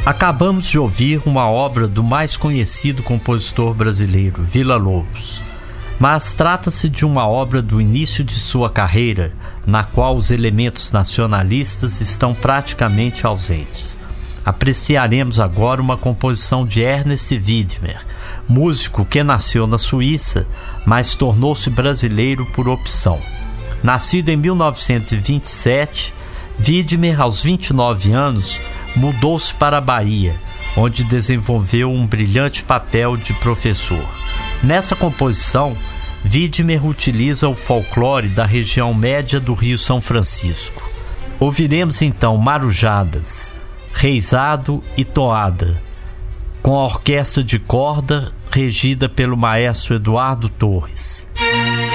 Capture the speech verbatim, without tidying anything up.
Acabamos de ouvir uma obra do mais conhecido compositor brasileiro, Villa-Lobos. Mas trata-se de uma obra do início de sua carreira, na qual os elementos nacionalistas estão praticamente ausentes. Apreciaremos agora uma composição de Ernest Wiedmer, músico que nasceu na Suíça, mas tornou-se brasileiro por opção. Nascido em mil novecentos e vinte e sete, Wiedmer, aos vinte e nove anos, mudou-se para a Bahia, onde desenvolveu um brilhante papel de professor. Nessa composição, Wiedmer utiliza o folclore da região média do Rio São Francisco. Ouviremos então marujadas, reizado e toada, com a orquestra de corda regida pelo maestro Eduardo Torres.